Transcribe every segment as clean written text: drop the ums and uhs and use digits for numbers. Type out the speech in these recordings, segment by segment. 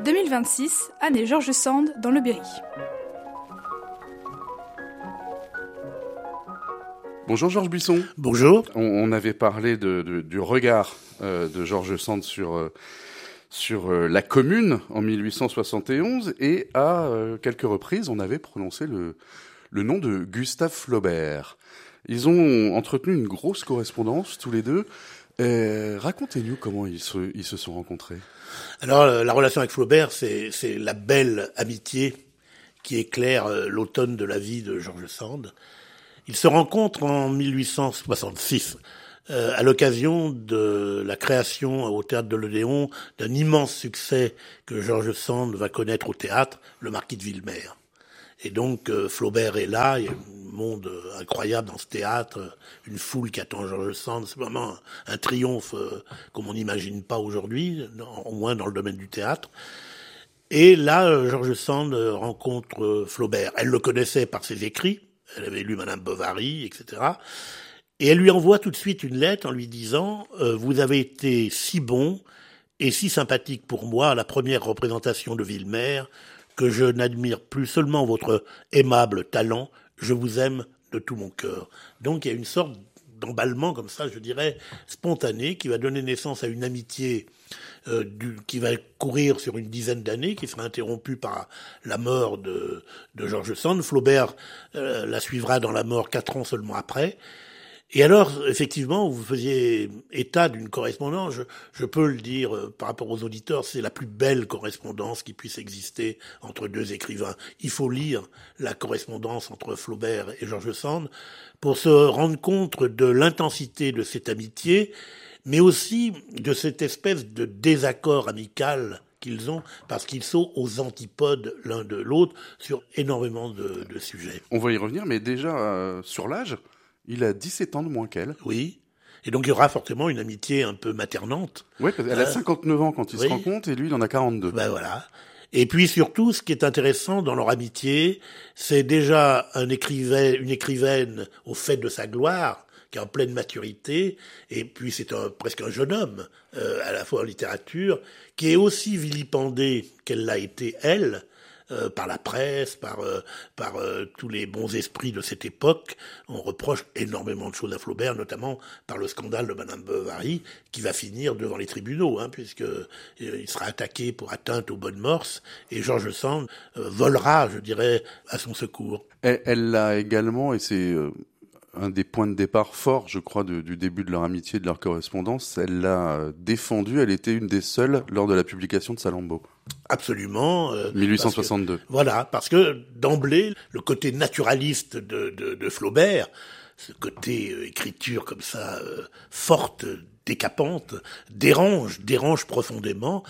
2026, Anne et George Sand dans le Berry. Bonjour Georges Buisson. Bonjour. On avait parlé du regard de George Sand sur la Commune en 1871 et à quelques reprises on avait prononcé le nom de Gustave Flaubert. Ils ont entretenu une grosse correspondance tous les deux. Racontez-nous comment ils se sont rencontrés. Alors la relation avec Flaubert, c'est la belle amitié qui éclaire l'automne de la vie de George Sand. Ils se rencontrent en 1866 à l'occasion de la création au Théâtre de l'Odéon d'un immense succès que George Sand va connaître au théâtre, Le Marquis de Villemer. Et donc Flaubert est là, il y a un monde incroyable dans ce théâtre, une foule qui attend George Sand, c'est vraiment un triomphe comme on n'imagine pas aujourd'hui, au moins dans le domaine du théâtre. Et là, George Sand rencontre Flaubert. Elle le connaissait par ses écrits, elle avait lu Madame Bovary, etc. Et elle lui envoie tout de suite une lettre en lui disant « Vous avez été si bon et si sympathique pour moi à la première représentation de Villemer que je n'admire plus seulement votre aimable talent, je vous aime de tout mon cœur. » Donc il y a une sorte d'emballement comme ça, je dirais, spontané, qui va donner naissance à une amitié qui va courir sur une dizaine d'années, qui sera interrompue par la mort de George Sand. Flaubert la suivra dans la mort 4 ans seulement après. Et alors, effectivement, vous faisiez état d'une correspondance, je peux le dire par rapport aux auditeurs, c'est la plus belle correspondance qui puisse exister entre deux écrivains. Il faut lire la correspondance entre Flaubert et George Sand pour se rendre compte de l'intensité de cette amitié, mais aussi de cette espèce de désaccord amical qu'ils ont, parce qu'ils sont aux antipodes l'un de l'autre sur énormément de sujets. On va y revenir, mais déjà sur l'âge, il a 17 ans de moins qu'elle. Oui. Et donc il y aura forcément une amitié un peu maternante. Oui, parce qu'elle a 59 ans quand ils se rencontrent et lui il en a 42. Ben voilà. Et puis surtout, ce qui est intéressant dans leur amitié, c'est déjà une écrivaine au fait de sa gloire, qui est en pleine maturité, et puis c'est presque un jeune homme, à la fois en littérature, qui est aussi vilipendé qu'elle l'a été elle, par la presse, par tous les bons esprits de cette époque. On reproche énormément de choses à Flaubert, notamment par le scandale de Madame Bovary, qui va finir devant les tribunaux, puisque il sera attaqué pour atteinte aux bonnes mœurs, et George Sand volera, je dirais, à son secours. Elle l'a également, et c'est un des points de départ forts, je crois, du début de leur amitié, de leur correspondance, elle l'a défendue, elle était une des seules lors de la publication de Salammbô. Absolument. 1862. Parce que d'emblée, le côté naturaliste de Flaubert, ce côté écriture comme ça, forte, décapante, dérange profondément,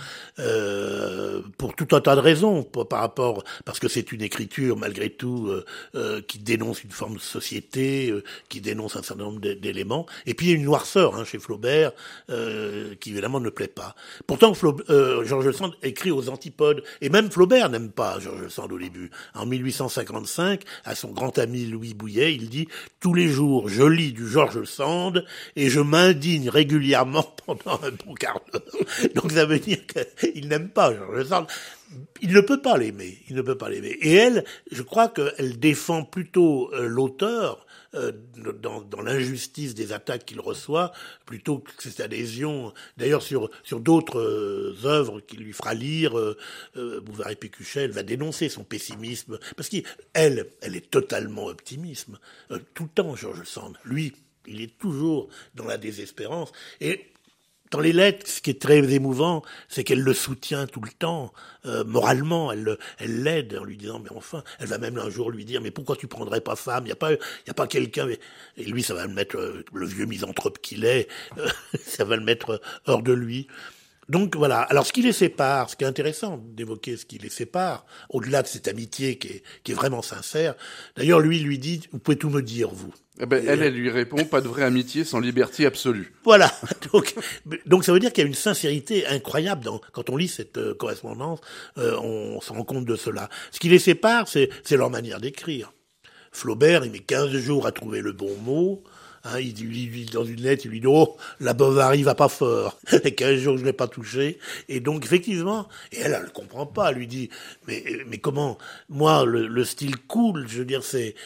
pour tout un tas de raisons, parce que c'est une écriture malgré tout qui dénonce une forme de société, qui dénonce un certain nombre d'éléments, et puis il y a une noirceur chez Flaubert qui évidemment ne plaît pas. Pourtant George Sand écrit aux antipodes, et même Flaubert n'aime pas George Sand au début. En 1855, à son grand ami Louis Bouillet, il dit « Tous les jours, je lis du George Sand et je m'indigne régulièrement pendant un bon quart d'heure. » Donc ça veut dire qu'il n'aime pas George Sand. Il ne peut pas l'aimer. Et elle, je crois qu'elle défend plutôt l'auteur dans l'injustice des attaques qu'il reçoit, plutôt que cette adhésion. D'ailleurs, sur d'autres œuvres qu'il lui fera lire, Bouvard et Pécuchet, elle va dénoncer son pessimisme, parce qu'elle est totalement optimiste. Tout le temps, George Sand. Lui, il est toujours dans la désespérance. Et dans les lettres, ce qui est très émouvant, c'est qu'elle le soutient tout le temps, moralement, elle l'aide en lui disant, mais enfin, elle va même un jour lui dire, mais pourquoi tu prendrais pas femme, y a pas quelqu'un, et lui, ça va le mettre, le vieux misanthrope qu'il est, ça va le mettre hors de lui. Donc voilà. Alors ce qui les sépare, ce qui est intéressant d'évoquer ce qui les sépare, au-delà de cette amitié qui est vraiment sincère. D'ailleurs, lui dit, vous pouvez tout me dire, vous. Elle lui répond, pas de vraie amitié sans liberté absolue. Voilà. Donc ça veut dire qu'il y a une sincérité incroyable quand on lit cette correspondance, on se rend compte de cela. Ce qui les sépare, c'est leur manière d'écrire. Flaubert, il met 15 jours à trouver le bon mot. Il dit dans une lettre, il lui dit oh la Bovary va pas fort, et 15 jours je l'ai pas touché. Et donc effectivement, et elle le comprend pas. Elle lui dit mais comment moi le style cool, je veux dire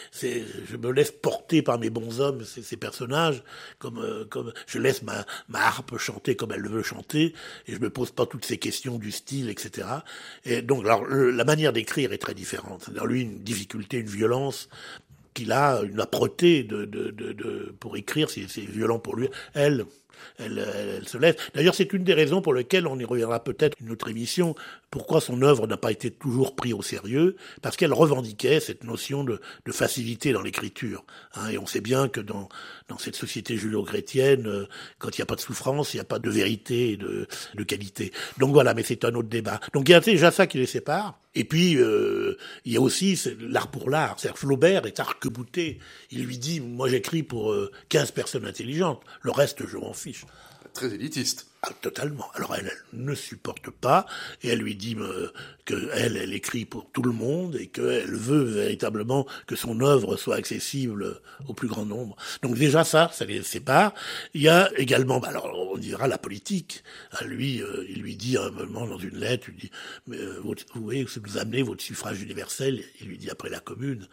je me laisse porter par mes bons hommes, ces personnages comme je laisse ma harpe chanter comme elle le veut chanter et je me pose pas toutes ces questions du style, etc. Et donc alors la manière d'écrire est très différente. Dans lui une difficulté, une violence qu'il a, une âpreté pour écrire, c'est violent pour lui. Elle se laisse. D'ailleurs, c'est une des raisons pour lesquelles on y reviendra peut-être une autre émission. Pourquoi son œuvre n'a pas été toujours prise au sérieux? Parce qu'elle revendiquait cette notion de facilité dans l'écriture. Et on sait bien que dans cette société judéo-chrétienne, quand il n'y a pas de souffrance, il n'y a pas de vérité et de qualité. Donc voilà, mais c'est un autre débat. Donc il y a déjà ça qui les sépare. Et puis, il y a aussi l'art pour l'art. C'est-à-dire Flaubert est arc-bouté. Il lui dit, moi j'écris pour 15 personnes intelligentes. Le reste, je m'en fiche. Très élitiste. Totalement. Alors elle ne supporte pas et elle lui dit que elle écrit pour tout le monde et qu'elle veut véritablement que son œuvre soit accessible au plus grand nombre. Donc déjà ça les sépare. Il y a également, alors on dira la politique. Lui, il lui dit à un moment dans une lettre, il dit vous voyez, vous amenez votre suffrage universel. Il lui dit après la Commune,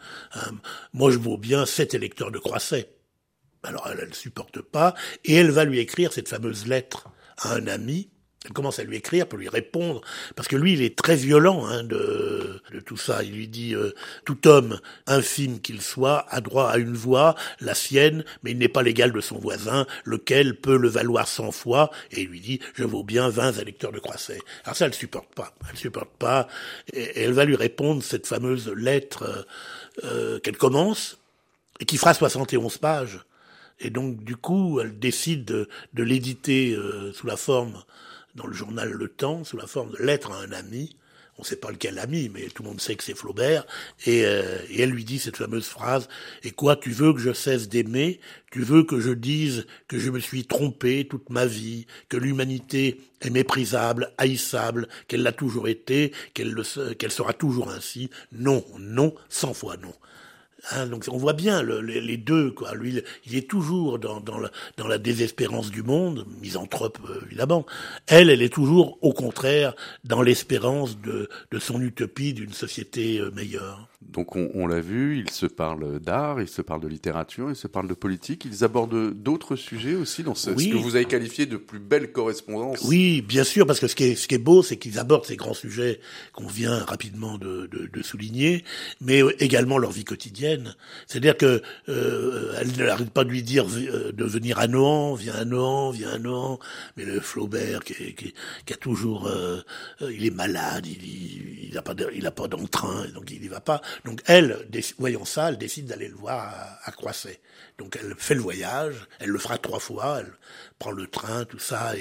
moi je vaux bien 7 électeurs de Croisset. Alors elle ne supporte pas et elle va lui écrire cette fameuse lettre à un ami. Elle commence à lui écrire pour lui répondre, parce que lui, il est très violent de tout ça. Il lui dit tout homme, infime qu'il soit, a droit à une voix, la sienne, mais il n'est pas l'égal de son voisin, lequel peut le valoir 100 fois. Et il lui dit, je vaux bien 20 électeurs de Croisset. Alors ça, elle supporte pas. Elle supporte pas. Et elle va lui répondre cette fameuse lettre qu'elle commence et qui fera 71 pages. Et donc, du coup, elle décide de l'éditer sous la forme, dans le journal Le Temps, sous la forme de lettre à un ami. On ne sait pas lequel ami, mais tout le monde sait que c'est Flaubert. Et elle lui dit cette fameuse phrase, « Et quoi, tu veux que je cesse d'aimer? Tu veux que je dise que je me suis trompé toute ma vie, que l'humanité est méprisable, haïssable, qu'elle l'a toujours été, qu'elle sera toujours ainsi? Non, non, 100 fois non. » Donc on voit bien les deux, quoi. Lui, il est toujours dans la désespérance du monde, misanthrope évidemment. Elle est toujours au contraire dans l'espérance de son utopie d'une société meilleure. Donc on l'a vu, ils se parlent d'art, ils se parlent de littérature, ils se parlent de politique, ils abordent d'autres sujets aussi dans ce que vous avez qualifié de plus belle correspondance. Oui, bien sûr, parce que ce qui est beau, c'est qu'ils abordent ces grands sujets qu'on vient rapidement de souligner, mais également leur vie quotidienne. C'est-à-dire que elle n'arrête pas de lui dire de venir à Nohant, viens à Nohant, mais le Flaubert qui a toujours il est malade, il a pas d'entrain, donc il y va pas. Donc elle, voyant ça, elle décide d'aller le voir à Croisset. Donc elle fait le voyage, elle le fera 3 fois, elle prend le train, tout ça,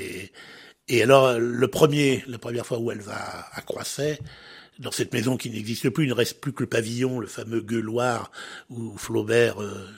et alors la première fois où elle va à Croisset, dans cette maison qui n'existe plus, il ne reste plus que le pavillon, le fameux gueuloir où Flaubert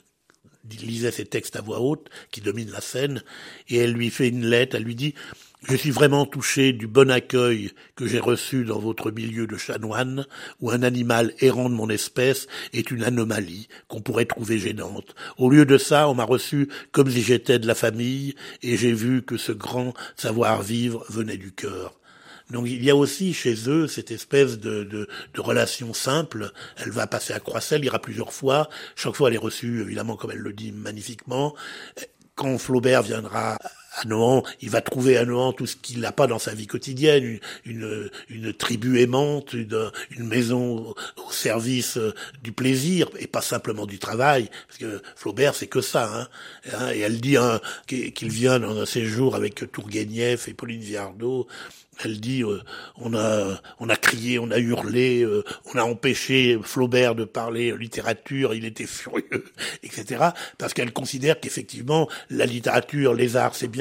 lisait ses textes à voix haute, qui domine la scène, et elle lui fait une lettre, elle lui dit « Je suis vraiment touché du bon accueil que j'ai reçu dans votre milieu de chanoine, où un animal errant de mon espèce est une anomalie qu'on pourrait trouver gênante. Au lieu de ça, on m'a reçu comme si j'étais de la famille, et j'ai vu que ce grand savoir-vivre venait du cœur. » Donc il y a aussi chez eux cette espèce de relation simple. Elle va passer à Croisset, elle ira plusieurs fois. Chaque fois elle est reçue, évidemment, comme elle le dit, magnifiquement. Quand Flaubert viendra à Nohant, il va trouver à Nohant tout ce qu'il n'a pas dans sa vie quotidienne, une tribu aimante, une maison au service du plaisir et pas simplement du travail, parce que Flaubert c'est que ça. Et elle dit qu'il vient dans un séjour avec Tourguenieff et Pauline Viardot. Elle dit on a crié, on a hurlé, on a empêché Flaubert de parler littérature, il était furieux, etc. Parce qu'elle considère qu'effectivement la littérature, les arts c'est bien,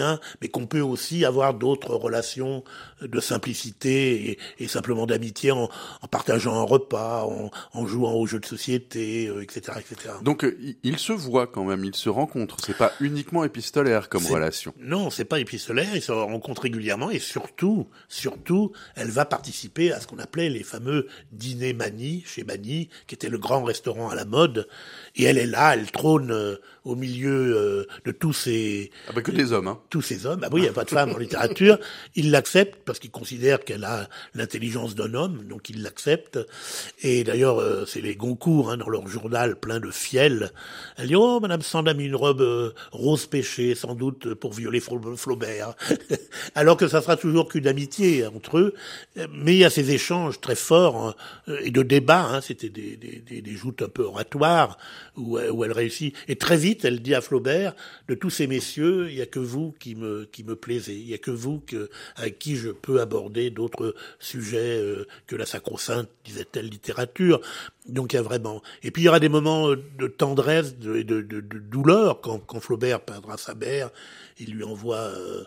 quotidien, mais qu'on peut aussi avoir d'autres relations de simplicité et simplement d'amitié en partageant un repas, en jouant aux jeux de société, etc., etc. Donc ils se voient quand même, ils se rencontrent. C'est pas uniquement épistolaire comme relation. Non, c'est pas épistolaire. Ils se rencontrent régulièrement et surtout, elle va participer à ce qu'on appelait les fameux dîners Mani, chez Mani, qui était le grand restaurant à la mode. Et elle est là, elle trône au milieu de tous ces... Ah bah que des hommes, hein. Tous ces hommes. Ah oui, il n'y a pas de femmes en littérature. Ils l'acceptent parce qu'ils considèrent qu'elle a l'intelligence d'un homme, donc ils l'acceptent. Et d'ailleurs, c'est les Goncourt, hein, dans leur journal plein de fiel. Elle dit, oh, Madame Sand a mis une robe rose pêchée, sans doute pour violer Flaubert. Alors que ça sera toujours qu'une amitié entre eux. Mais il y a ces échanges très forts et de débats, hein, c'était des joutes un peu oratoires où elle réussit. Et très vite, elle dit à Flaubert, de tous ces messieurs, il y a que vous qui me plaisez. Il y a que vous avec qui je peux aborder d'autres sujets que la sacro-sainte, disait-elle, littérature. Donc il y a vraiment... Et puis il y aura des moments de tendresse et de douleur quand Flaubert perdra sa mère. Il lui envoie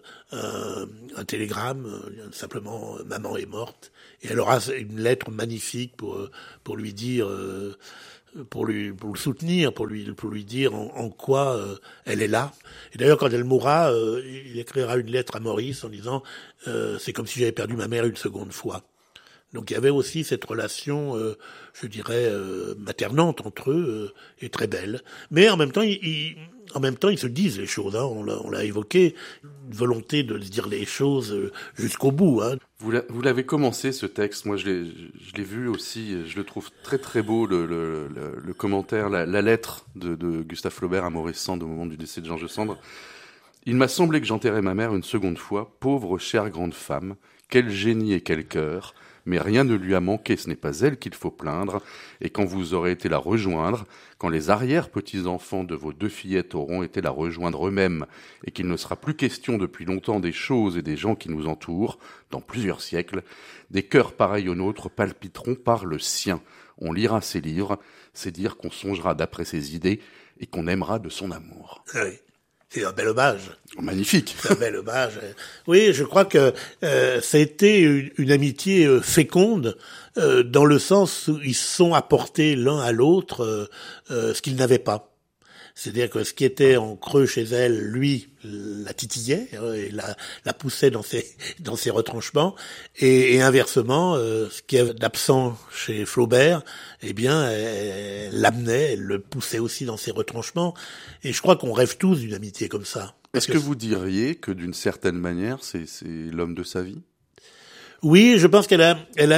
un télégramme, simplement « Maman est morte ». Et elle aura une lettre magnifique pour lui dire... pour le soutenir, pour lui dire en quoi elle est là. Et d'ailleurs, quand elle mourra, il écrira une lettre à Maurice en disant c'est comme si j'avais perdu ma mère une seconde fois. Donc il y avait aussi cette relation, je dirais, maternante entre eux, et très belle. Mais en même temps, ils se disent les choses. Hein, on l'a évoqué, une volonté de se dire les choses jusqu'au bout. Hein. Vous l'avez commencé ce texte, moi je l'ai vu aussi, je le trouve très très beau, le commentaire, la lettre de Gustave Flaubert à Maurice Sand au moment du décès de George Sand. Il m'a semblé que j'enterrais ma mère une seconde fois, pauvre chère grande femme, quel génie et quel cœur, mais rien ne lui a manqué, ce n'est pas elle qu'il faut plaindre, et quand vous aurez été la rejoindre, quand les arrière-petits-enfants de vos deux fillettes auront été la rejoindre eux-mêmes, et qu'il ne sera plus question depuis longtemps des choses et des gens qui nous entourent, dans plusieurs siècles, des cœurs pareils aux nôtres palpiteront par le sien. On lira ses livres, c'est dire qu'on songera d'après ses idées, et qu'on aimera de son amour. Oui. C'est un bel hommage. Magnifique. C'est un bel hommage. Oui, je crois que ça a été une amitié féconde dans le sens où ils se sont apportés l'un à l'autre ce qu'ils n'avaient pas. C'est-à-dire que ce qui était en creux chez elle, lui, la titillait et la poussait dans ses retranchements. Et inversement, ce qui est d'absent chez Flaubert, eh bien, elle l'amenait, elle le poussait aussi dans ses retranchements. Et je crois qu'on rêve tous d'une amitié comme ça. Est-ce que vous diriez que d'une certaine manière, c'est l'homme de sa vie ? Oui, je pense qu'elle a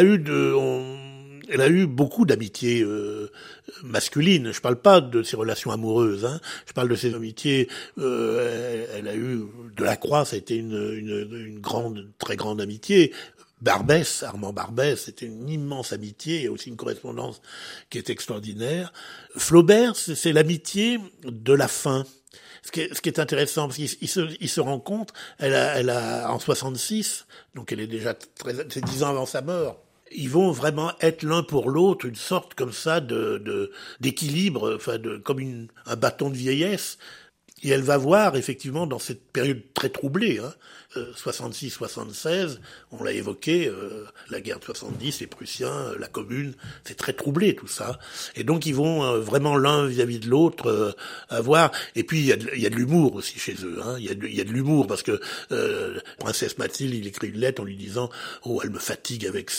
eu beaucoup d'amitiés masculines. Je parle pas de ses relations amoureuses, hein. Je parle de ses amitiés. Elle a eu Delacroix, ça a été une grande, très grande amitié. Barbès, Armand Barbès, c'était une immense amitié. Il y a aussi une correspondance qui est extraordinaire. Flaubert, c'est l'amitié de la fin. Ce qui est intéressant, parce qu'ils se rencontrent. Elle a en 66, donc elle est déjà c'est 10 ans avant sa mort. Ils vont vraiment être l'un pour l'autre une sorte comme ça d'équilibre, enfin comme un bâton de vieillesse. Et elle va voir effectivement dans cette période très troublée, hein, 66-76, on l'a évoqué, la guerre de 70, les Prussiens, la Commune, c'est très troublé tout ça. Et donc ils vont vraiment l'un vis-à-vis de l'autre avoir. Et puis il y a de l'humour aussi chez eux. Hein. Il y a de l'humour parce que Princesse Mathilde, il écrit une lettre en lui disant oh elle me fatigue avec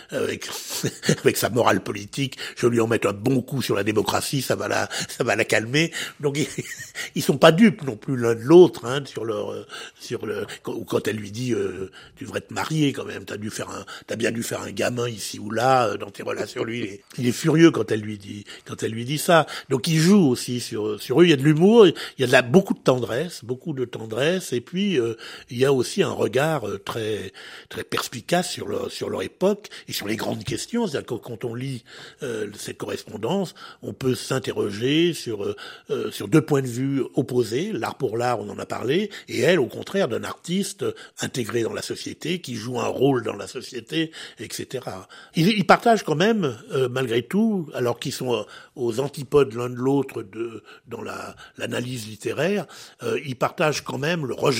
sa morale politique. Je vais lui en mettre un bon coup sur la démocratie, ça va la calmer. Donc ils sont pas dupes non plus l'un de l'autre hein, ou quand elle lui dit tu devrais te marier quand même, t'as bien dû faire un gamin ici ou là dans tes relations. Lui il est furieux quand elle lui dit ça. Donc il joue aussi sur eux. Il y a de l'humour, il y a beaucoup de tendresse et puis il y a aussi un regard très très perspicace sur leur époque et sur les grandes questions. C'est-à-dire que quand on lit cette correspondance, on peut s'interroger sur deux points de vue opposés, l'art pour l'art, on en a parlé, et elle au contraire d'un artiste intégré dans la société, qui joue un rôle dans la société, etc. Ils partagent quand même, malgré tout, alors qu'ils sont aux antipodes l'un de l'autre dans l'analyse littéraire, ils partagent quand même le rejet.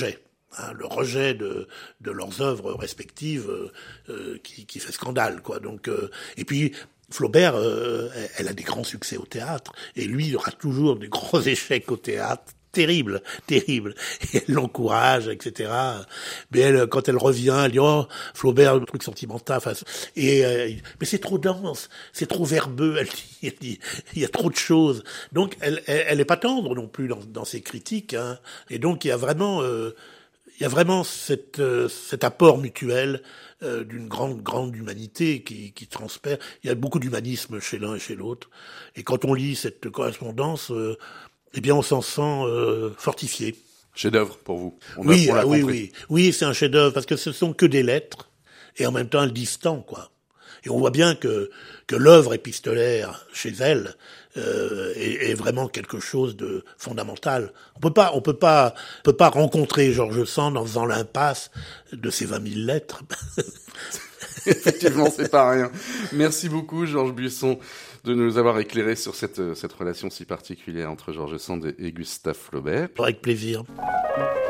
le rejet de leurs œuvres respectives qui fait scandale, quoi. Donc et puis Flaubert, elle a des grands succès au théâtre, et lui, il aura toujours des gros échecs au théâtre. Terrible. Et elle l'encourage, etc. Mais elle, quand elle revient, elle dit, oh, Flaubert, le truc sentimental, enfin, mais c'est trop dense, c'est trop verbeux, elle dit, il y a trop de choses. Donc, elle est pas tendre non plus dans ses critiques, hein. Et donc, il y a vraiment cet apport mutuel, d'une grande humanité qui transpère. Il y a beaucoup d'humanisme chez l'un et chez l'autre. Et quand on lit cette correspondance, eh bien, on s'en sent fortifié. Chef-d'œuvre pour vous. Oui, c'est un chef-d'œuvre parce que ce sont que des lettres et en même temps elles disent tant, quoi. Et on voit bien que l'œuvre épistolaire chez elle est vraiment quelque chose de fondamental. On peut pas rencontrer George Sand en faisant l'impasse de ses 20 000 lettres. Effectivement, c'est pas rien. Merci beaucoup, Georges Buisson, de nous avoir éclairé sur cette relation si particulière entre George Sand et Gustave Flaubert. Avec plaisir.